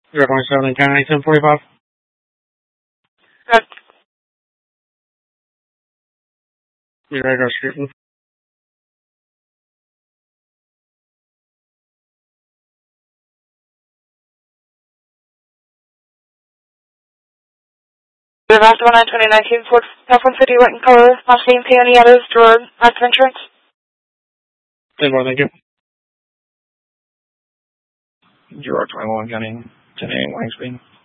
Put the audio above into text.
027 County 1045. Good. You're ready to go shooting. The last one on 2019 Ford F-150 white in color, last name Peony Others, Gerard, active insurance. 10 more, thank you. Gerard 21 Gunning, 10 white speed.